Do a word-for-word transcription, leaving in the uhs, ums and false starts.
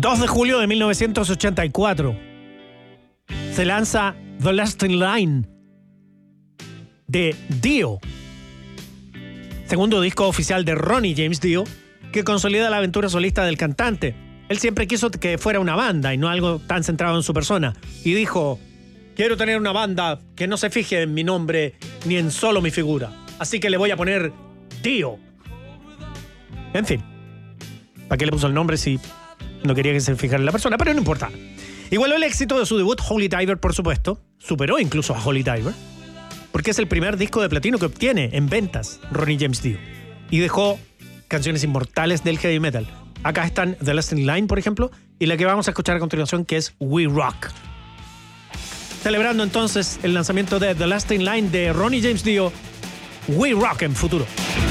dos de julio de mil novecientos ochenta y cuatro se lanza The Last in Line de Dio, segundo disco oficial de Ronnie James Dio, que consolida la aventura solista del cantante. Él siempre quiso que fuera una banda y no algo tan centrado en su persona, y dijo: quiero tener una banda que no se fije en mi nombre ni en solo mi figura, así que le voy a poner Dio. En fin, ¿para qué le puso el nombre si no quería que se fijara en la persona? Pero no importa. Igualó el éxito de su debut Holy Diver, por supuesto. Superó incluso a Holy Diver, porque es el primer disco de platino que obtiene en ventas Ronnie James Dio. Y dejó canciones inmortales del heavy metal. Acá están The Last in Line, por ejemplo, y la que vamos a escuchar a continuación, que es We Rock. Celebrando entonces el lanzamiento de The Last in Line de Ronnie James Dio, We Rock en Futuro.